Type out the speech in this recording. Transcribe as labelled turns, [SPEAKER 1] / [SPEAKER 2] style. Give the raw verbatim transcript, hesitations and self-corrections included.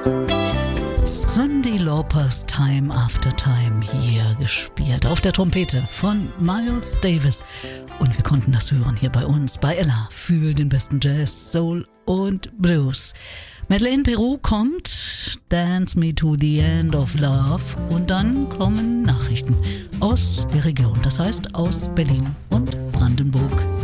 [SPEAKER 1] Cyndi Laupers Time After Time hier gespielt auf der Trompete von Miles Davis. Und wir konnten das hören hier bei uns, bei Ella, für den besten Jazz, Soul und Blues. Madeleine Peru kommt, Dance Me to the End of Love, und dann kommen Nachrichten aus der Region, das heißt aus Berlin und Brandenburg.